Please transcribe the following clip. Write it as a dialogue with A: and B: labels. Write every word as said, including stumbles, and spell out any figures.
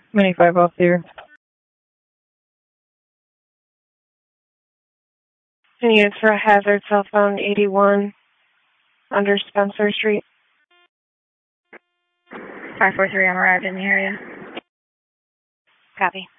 A: ninety-five off there. Units for a hazard southbound eighty-one under Spencer Street.
B: five four three, I'm arrived in the area.
C: Copy.